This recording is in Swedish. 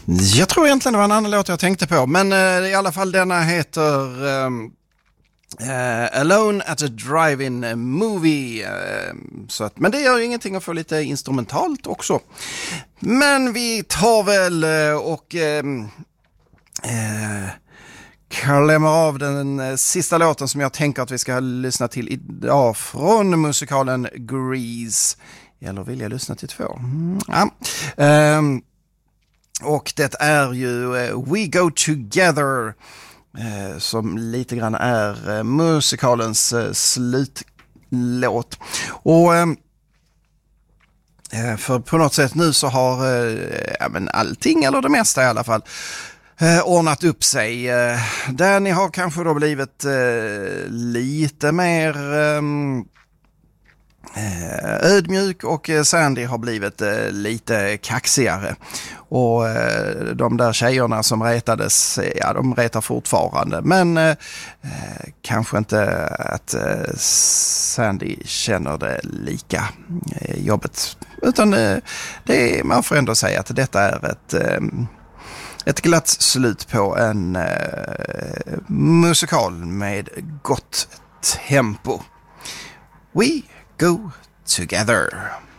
Jag tror egentligen det var en annan låt jag tänkte på, men i alla fall denna heter Alone at a Drive-In Movie. Men det gör ju ingenting att få lite instrumentalt också. Men vi tar väl och klämmer av den sista låten som jag tänker att vi ska lyssna till idag från musikalen Grease. Eller vill jag lyssna till två? Och det är ju We Go Together som lite grann är musikalens slutlåt. Och för på något sätt nu så har allting, eller det mesta i alla fall, ordnat upp sig. Danny har kanske då blivit lite mer ödmjuk och Sandy har blivit lite kaxigare. Och de där tjejerna som retades, de retar fortfarande. Men kanske inte att Sandy känner det lika jobbigt. Utan man får ändå säga att detta är ett glatt slut på en musikal med gott tempo. We Go Together.